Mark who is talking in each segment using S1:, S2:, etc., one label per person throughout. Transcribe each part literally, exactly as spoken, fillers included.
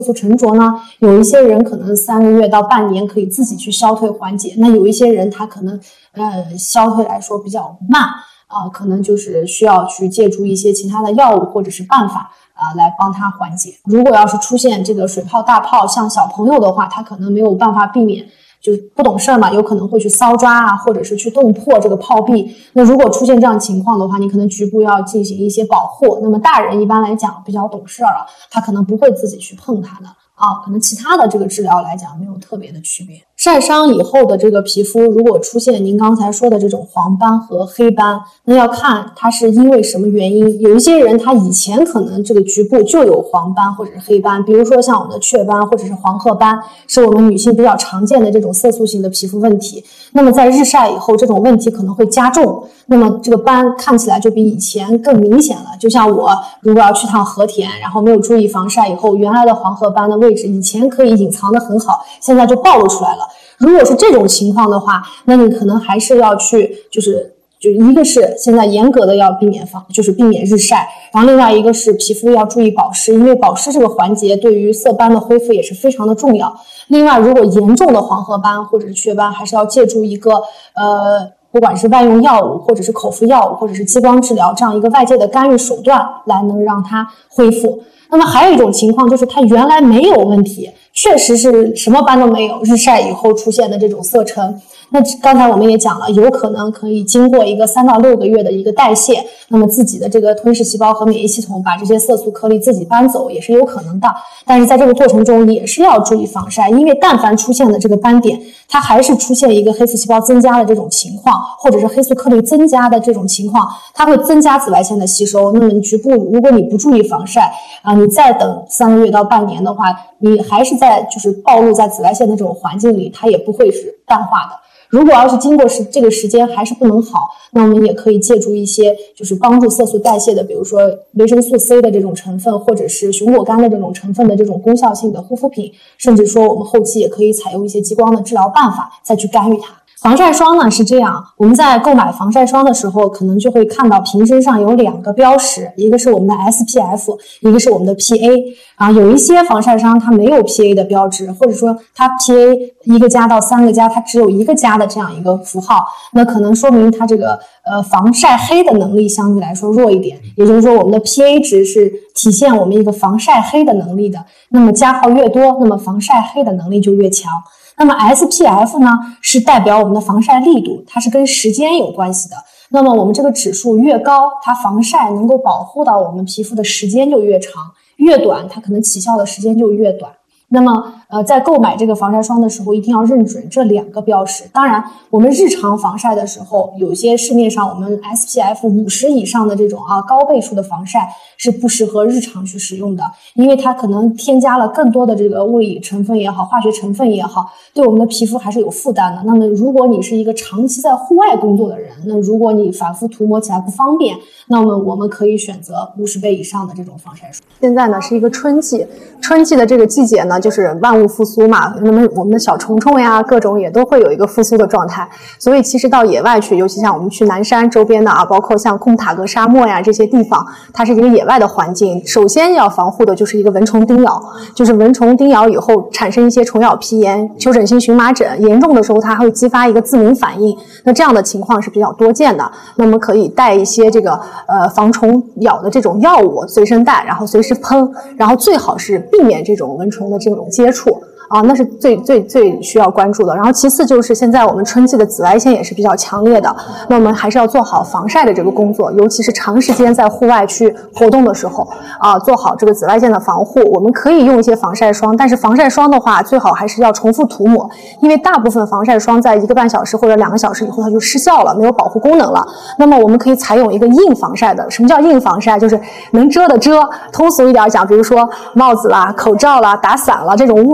S1: 素沉着呢？有一些人可能三个月到半年可以自己去消退缓解，那有一些人他可能呃消退来说比较慢啊、呃，可能就是需要去借助一些其他的药物或者是办法啊、呃、来帮他缓解。如果要是出现这个水泡大泡，像小朋友的话，他可能没有办法避免。就是不懂事嘛，有可能会去搔抓啊，或者是去动破这个泡壁。那如果出现这样情况的话，你可能局部要进行一些保护。那么大人一般来讲比较懂事了，他可能不会自己去碰它的啊，可能其他的这个治疗来讲没有特别的区别。晒伤以后的这个皮肤如果出现您刚才说的这种黄斑和黑斑，那要看它是因为什么原因。有一些人他以前可能这个局部就有黄斑或者是黑斑，比如说像我们的雀斑或者是黄褐斑，是我们女性比较常见的这种色素型的皮肤问题。那么在日晒以后，这种问题可能会加重，那么这个斑看起来就比以前更明显了。就像我如果要去趟和田，然后没有注意防晒以后，原来的黄褐斑的位置以前可以隐藏得很好，现在就暴露出来了。如果是这种情况的话，那你可能还是要去就是就一个是现在严格的要避免防就是避免日晒，然后另外一个是皮肤要注意保湿，因为保湿这个环节对于色斑的恢复也是非常的重要。另外如果严重的黄褐斑或者是雀斑，还是要借助一个呃不管是外用药物或者是口服药物或者是激光治疗这样一个外界的干预手段来能让它恢复。那么还有一种情况就是它原来没有问题，确实是什么斑都没有，日晒以后出现的这种色沉，那刚才我们也讲了，有可能可以经过一个三到六个月的一个代谢，那么自己的这个吞噬细胞和免疫系统把这些色素颗粒自己搬走也是有可能的。但是在这个过程中也是要注意防晒，因为但凡出现的这个斑点，它还是出现一个黑素细胞增加的这种情况，或者是黑素颗粒增加的这种情况，它会增加紫外线的吸收。那么你局部如果你不注意防晒啊，你再等三个月到半年的话，你还是在就是暴露在紫外线的这种环境里，它也不会是淡化的。如果要是经过是这个时间还是不能好，那我们也可以借助一些就是帮助色素代谢的，比如说维生素 C 的这种成分，或者是熊果苷的这种成分的这种功效性的护肤品，甚至说我们后期也可以采用一些激光的治疗办法再去干预它。防晒霜呢是这样，我们在购买防晒霜的时候，可能就会看到瓶身上有两个标识，一个是我们的 S P F， 一个是我们的 P A。啊，有一些防晒霜它没有 P A 的标志，或者说它 P A 一个加到三个加，它只有一个加的这样一个符号，那可能说明它这个呃防晒黑的能力相对来说弱一点。也就是说，我们的 P A 值是体现我们一个防晒黑的能力的，那么加号越多，那么防晒黑的能力就越强。那么 S P F 呢，是代表我们的防晒力度，它是跟时间有关系的。那么我们这个指数越高，它防晒能够保护到我们皮肤的时间就越长，越短它可能起效的时间就越短。那么呃，在购买这个防晒霜的时候，一定要认准这两个标识。当然，我们日常防晒的时候，有些市面上我们 S P F 五十以上的这种啊高倍数的防晒是不适合日常去使用的，因为它可能添加了更多的这个物理成分也好，化学成分也好，对我们的皮肤还是有负担的。那么，如果你是一个长期在户外工作的人，那如果你反复涂抹起来不方便，那么我们可以选择五十倍以上的这种防晒霜。现在呢是一个春季，春季的这个季节呢，就是万物复苏嘛，那么我们的小虫虫呀，各种也都会有一个复苏的状态。所以其实到野外去，尤其像我们去南山周边的啊，包括像贡塔格沙漠呀这些地方，它是一个野外的环境。首先要防护的就是一个蚊虫叮咬，就是蚊虫叮咬以后产生一些虫咬皮炎、丘疹性荨麻疹，严重的时候它还会激发一个自敏反应。那这样的情况是比较多见的。那么可以带一些这个呃防虫咬的这种药物随身带，然后随时喷，然后最好是避免这种蚊虫的这种接触。啊，那是最最最需要关注的。然后其次就是现在我们春季的紫外线也是比较强烈的，那我们还是要做好防晒的这个工作，尤其是长时间在户外去活动的时候啊，做好这个紫外线的防护。我们可以用一些防晒霜，但是防晒霜的话最好还是要重复涂抹，因为大部分防晒霜在一个半小时或者两个小时以后它就失效了，没有保护功能了。那么我们可以采用一个硬防晒的。什么叫硬防晒？就是能遮的遮，通俗一点讲，比如说帽子啦、口罩啦、打伞啦，这种物理的这种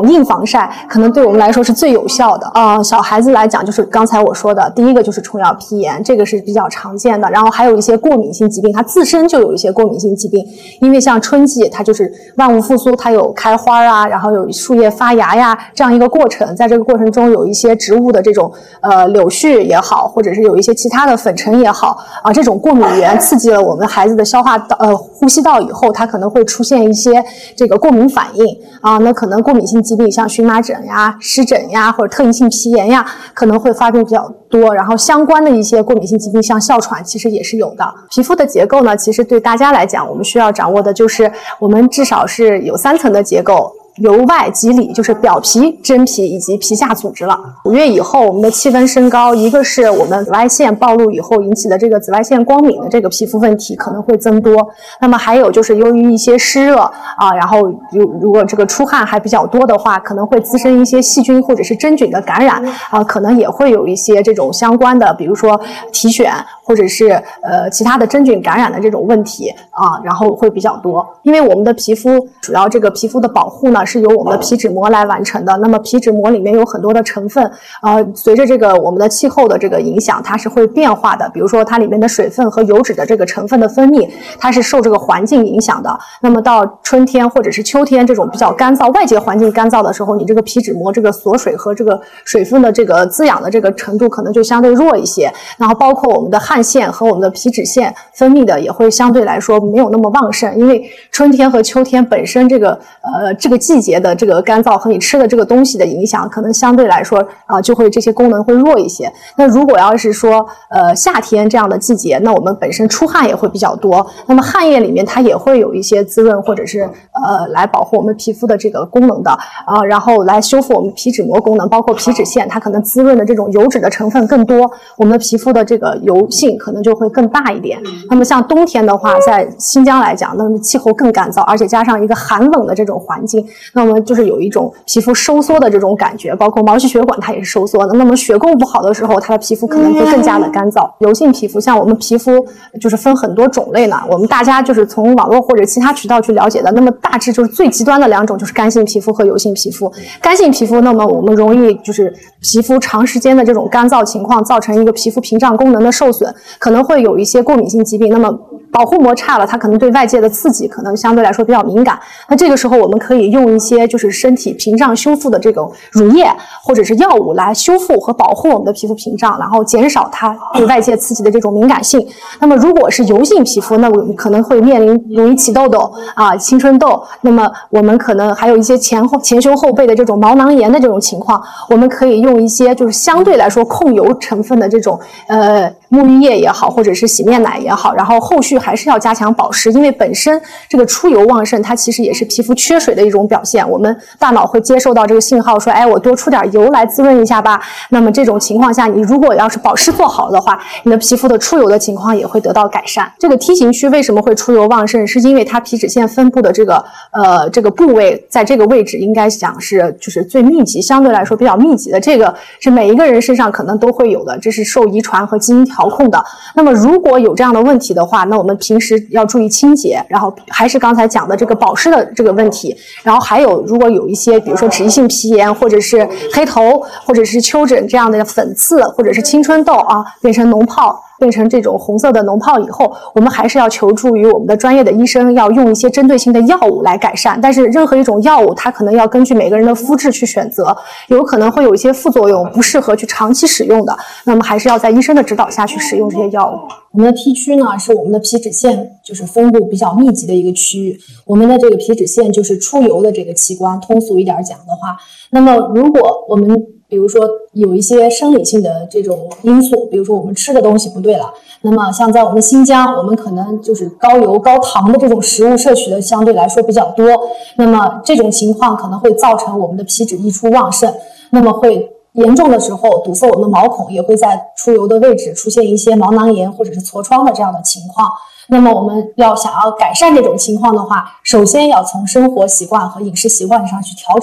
S1: 种硬防晒，可能对我们来说是最有效的。呃，小孩子来讲，就是刚才我说的，第一个就是虫咬皮炎，这个是比较常见的。然后还有一些过敏性疾病，它自身就有一些过敏性疾病，因为像春季，它就是万物复苏，它有开花啊，然后有树叶发芽呀这样一个过程，在这个过程中有一些植物的这种呃柳絮也好，或者是有一些其他的粉尘也好啊，这种过敏源刺激了我们孩子的消化道呃呼吸道以后，它可能会出现一些这个过敏反应啊，那可能过敏性疾病像荨麻疹呀、湿疹呀或者特异性皮炎呀，可能会发病比较多。然后相关的一些过敏性疾病像哮喘其实也是有的。皮肤的结构呢，其实对大家来讲，我们需要掌握的就是我们至少是有三层的结构。由外及里，就是表皮、真皮以及皮下组织了。五月以后，我们的气温升高，一个是我们紫外线暴露以后引起的这个紫外线光敏的这个皮肤问题可能会增多。那么还有就是由于一些湿热啊，然后如如果这个出汗还比较多的话，可能会滋生一些细菌或者是真菌的感染啊，可能也会有一些这种相关的，比如说体癣或者是呃其他的真菌感染的这种问题啊，然后会比较多。因为我们的皮肤主要这个皮肤的保护呢，是由我们的皮脂膜来完成的。那么皮脂膜里面有很多的成分，呃，随着这个我们的气候的这个影响，它是会变化的。比如说它里面的水分和油脂的这个成分的分泌，它是受这个环境影响的。那么到春天或者是秋天这种比较干燥、外界环境干燥的时候，你这个皮脂膜这个锁水和这个水分的这个滋养的这个程度可能就相对弱一些。然后包括我们的汗腺和我们的皮脂腺分泌的也会相对来说没有那么旺盛，因为春天和秋天本身这个呃这个季节的这个干燥和你吃的这个东西的影响，可能相对来说啊、呃、就会这些功能会弱一些。那如果要是说呃夏天这样的季节，那我们本身出汗也会比较多，那么汗液里面它也会有一些滋润或者是呃来保护我们皮肤的这个功能的啊、呃，然后来修复我们皮脂膜功能，包括皮脂腺，它可能滋润的这种油脂的成分更多，我们的皮肤的这个油性可能就会更大一点。那么像冬天的话，在新疆来讲，那么气候更干燥，而且加上一个寒冷的这种环境，那么就是有一种皮肤收缩的这种感觉，包括毛细血管它也是收缩的。那么血供不好的时候，它的皮肤可能会更加的干燥。油性皮肤，像我们皮肤就是分很多种类呢，我们大家就是从网络或者其他渠道去了解的，那么大致就是最极端的两种就是干性皮肤和油性皮肤。干性皮肤，那么我们容易就是皮肤长时间的这种干燥情况，造成一个皮肤屏障功能的受损，可能会有一些过敏性疾病。那么保护膜差了，它可能对外界的刺激可能相对来说比较敏感。那这个时候我们可以用一些就是身体屏障修复的这种乳液或者是药物来修复和保护我们的皮肤屏障，然后减少它对外界刺激的这种敏感性。那么如果是油性皮肤，那我们可能会面临容易起痘痘啊、青春痘，那么我们可能还有一些前后前胸后背的这种毛囊炎的这种情况，我们可以用一些就是相对来说控油成分的这种呃沐浴液也好，或者是洗面奶也好，然后后续还是要加强保湿，因为本身这个出油旺盛，它其实也是皮肤缺水的一种表现。我们大脑会接受到这个信号，说，哎，我多出点油来滋润一下吧。那么这种情况下，你如果要是保湿做好的话，你的皮肤的出油的情况也会得到改善。这个梯形区为什么会出油旺盛，是因为它皮脂腺分布的这个呃这个部位，在这个位置应该讲是就是最密集，相对来说比较密集的，这个是每一个人身上可能都会有的，这是受遗传和基因调控的。那么如果有这样的问题的话，那我们平时要注意清洁，然后还是刚才讲的这个保湿的这个问题，然后还有如果有一些比如说脂溢性皮炎或者是黑头或者是丘疹这样的粉刺或者是青春痘啊变成脓疱，变成这种红色的脓疱以后，我们还是要求助于我们的专业的医生，要用一些针对性的药物来改善。但是任何一种药物它可能要根据每个人的肤质去选择，有可能会有一些副作用，不适合去长期使用的，那么还是要在医生的指导下去使用这些药物。我们的 T 区呢，是我们的皮脂腺就是分布比较密集的一个区域，我们的这个皮脂腺就是出油的这个器官，通俗一点讲的话，那么如果我们比如说有一些生理性的这种因素，比如说我们吃的东西不对了，那么像在我们新疆，我们可能就是高油高糖的这种食物摄取的相对来说比较多，那么这种情况可能会造成我们的皮脂溢出旺盛，那么会严重的时候堵塞我们的毛孔，也会在出油的位置出现一些毛囊炎或者是痤疮的这样的情况。那么我们要想要改善这种情况的话，首先要从生活习惯和饮食习惯上去调整。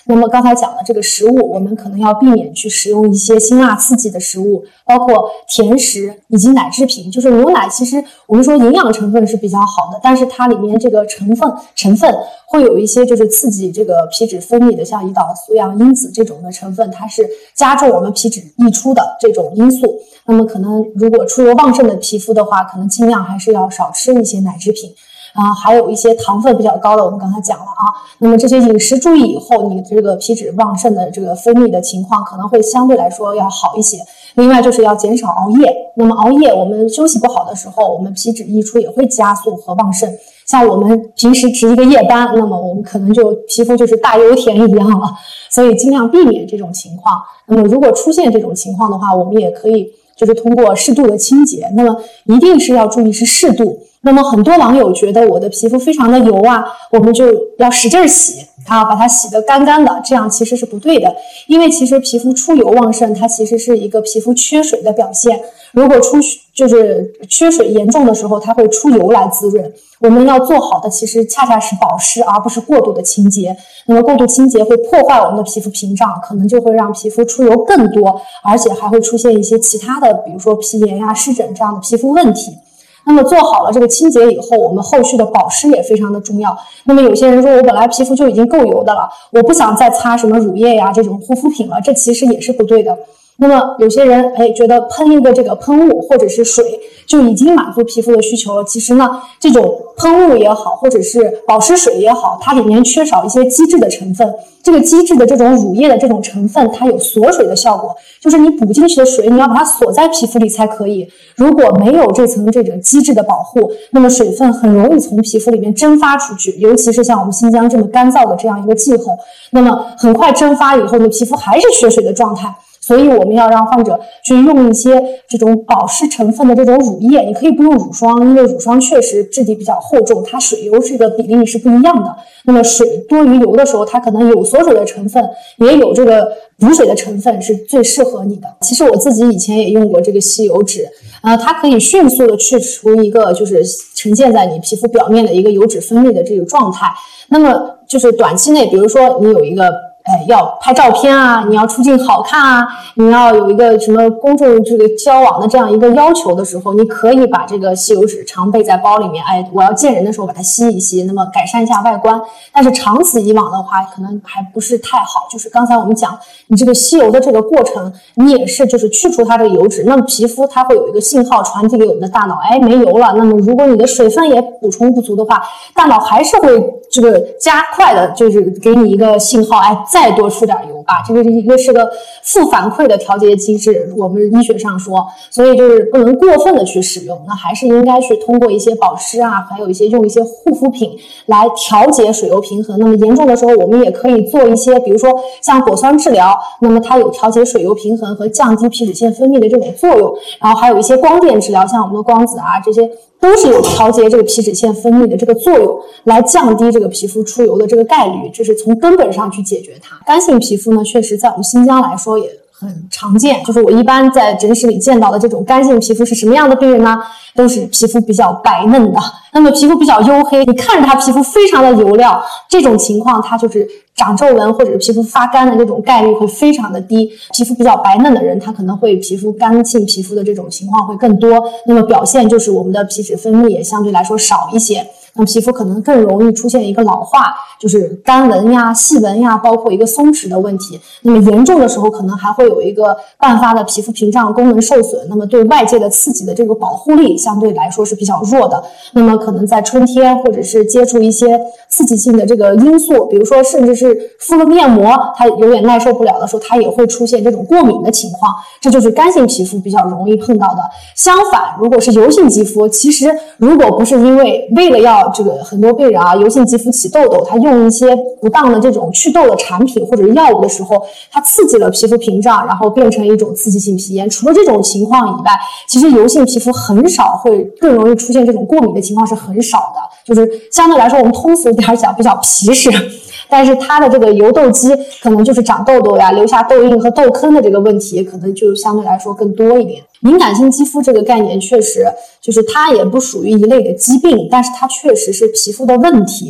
S1: 那么刚才讲的这个食物，我们可能要避免去食用一些辛辣刺激的食物，包括甜食以及奶制品。就是牛奶其实我们说营养成分是比较好的，但是它里面这个成分成分会有一些就是刺激这个皮脂分泌的，像胰岛素呀、因子这种的成分，它是加重我们皮脂溢出的这种因素。那么可能如果出油旺盛的皮肤的话，可能尽量还是要少吃一些奶制品。啊，还有一些糖分比较高的，我们刚才讲了啊。那么这些饮食注意以后，你这个皮脂旺盛的这个分泌的情况可能会相对来说要好一些。另外就是要减少熬夜。那么熬夜，我们休息不好的时候，我们皮脂溢出也会加速和旺盛。像我们平时值一个夜班，那么我们可能就皮肤就是大油田一样了。所以尽量避免这种情况。那么如果出现这种情况的话，我们也可以就是通过适度的清洁。那么一定是要注意是适度。那么很多网友觉得我的皮肤非常的油啊，我们就要使劲洗啊，把它洗得干干的，这样其实是不对的。因为其实皮肤出油旺盛，它其实是一个皮肤缺水的表现。如果出就是缺水严重的时候，它会出油来滋润。我们要做好的其实恰恰是保湿，而不是过度的清洁。那么过度清洁会破坏我们的皮肤屏障，可能就会让皮肤出油更多，而且还会出现一些其他的，比如说皮炎呀、湿疹这样的皮肤问题。那么做好了这个清洁以后，我们后续的保湿也非常的重要。那么有些人说我本来皮肤就已经够油的了，我不想再擦什么乳液呀这种护肤品了，这其实也是不对的。那么有些人哎觉得喷一个这个喷雾或者是水就已经满足皮肤的需求了，其实呢这种喷雾也好或者是保湿水也好，它里面缺少一些基质的成分。这个基质的这种乳液的这种成分，它有锁水的效果，就是你补进去的水你要把它锁在皮肤里才可以。如果没有这层这种基质的保护，那么水分很容易从皮肤里面蒸发出去，尤其是像我们新疆这么干燥的这样一个气候，那么很快蒸发以后呢，皮肤还是缺水的状态。所以我们要让患者去用一些这种保湿成分的这种乳液，你可以不用乳霜，因为乳霜确实质地比较厚重，它水油这个比例是不一样的。那么水多于油的时候，它可能有锁水的成分，也有这个补水的成分，是最适合你的。其实我自己以前也用过这个吸油纸，呃，它可以迅速的去除一个就是呈现在你皮肤表面的一个油脂分泌的这个状态。那么就是短期内，比如说你有一个哎，要拍照片啊，你要出镜好看啊，你要有一个什么公众这个交往的这样一个要求的时候，你可以把这个吸油纸常备在包里面。哎，我要见人的时候把它吸一吸，那么改善一下外观。但是长此以往的话，可能还不是太好。就是刚才我们讲，你这个吸油的这个过程，你也是就是去除它这个油脂，那么皮肤它会有一个信号传递给我们的大脑，哎，没油了。那么如果你的水分也补充不足的话，大脑还是会这个加快的，就是给你一个信号，哎。再多出点油吧，这个一个是个负反馈的调节机制，我们医学上说，所以就是不能过分的去使用，那还是应该去通过一些保湿啊，还有一些用一些护肤品来调节水油平衡。那么严重的时候，我们也可以做一些，比如说像果酸治疗，那么它有调节水油平衡和降低皮脂腺分泌的这种作用，然后还有一些光电治疗，像我们的光子啊这些。都是有调节这个皮脂腺分泌的这个作用，来降低这个皮肤出油的这个概率，这是从根本上去解决它。干性皮肤呢，确实在我们新疆来说也很常见，就是我一般在诊室里见到的这种干性皮肤是什么样的病人呢？都是皮肤比较白嫩的，那么皮肤比较黝黑，你看着他皮肤非常的油亮，这种情况它就是长皱纹或者皮肤发干的这种概率会非常的低。皮肤比较白嫩的人，他可能会皮肤干性皮肤的这种情况会更多，那么表现就是我们的皮脂分泌也相对来说少一些。那么皮肤可能更容易出现一个老化，就是干纹呀、细纹呀，包括一个松弛的问题。那么严重的时候，可能还会有一个伴发的皮肤屏障功能受损，那么对外界的刺激的这个保护力相对来说是比较弱的。那么可能在春天或者是接触一些刺激性的这个因素，比如说甚至是敷了面膜，它有点耐受不了的时候，它也会出现这种过敏的情况。这就是干性皮肤比较容易碰到的。相反，如果是油性肌肤，其实如果不是因为为了要这个很多病人啊，油性肌肤起痘痘，他用一些不当的这种祛痘的产品或者药物的时候，它刺激了皮肤屏障，然后变成一种刺激性皮炎。除了这种情况以外，其实油性皮肤很少会更容易出现这种过敏的情况是很少的，就是相对来说我们通俗点讲比较皮实。但是它的这个油痘肌可能就是长痘痘呀、留下痘印和痘坑的这个问题，可能就相对来说更多一点。敏感性肌肤这个概念确实就是它也不属于一类的疾病，但是它确实是皮肤的问题。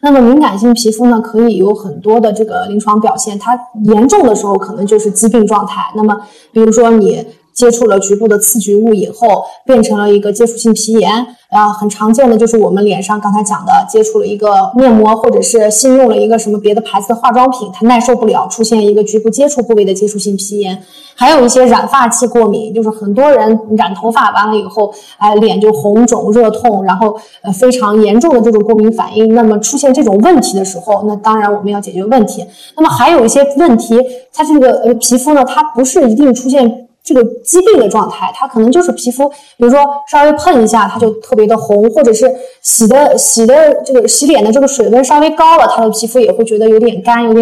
S1: 那么敏感性皮肤呢，可以有很多的这个临床表现，它严重的时候可能就是疾病状态。那么比如说你接触了局部的刺激物以后，变成了一个接触性皮炎，啊，很常见的就是我们脸上刚才讲的，接触了一个面膜，或者是新用了一个什么别的牌子的化妆品，它耐受不了，出现一个局部接触部位的接触性皮炎。还有一些染发器过敏，就是很多人染头发完了以后，哎，脸就红肿、热痛，然后呃非常严重的这种过敏反应。那么出现这种问题的时候，那当然我们要解决问题。那么还有一些问题，它这个呃皮肤呢，它不是一定出现这个疾病的状态，它可能就是皮肤，比如说稍微碰一下它就特别的红，或者是洗的洗的这个洗脸的这个水温稍微高了，它的皮肤也会觉得有点干，有点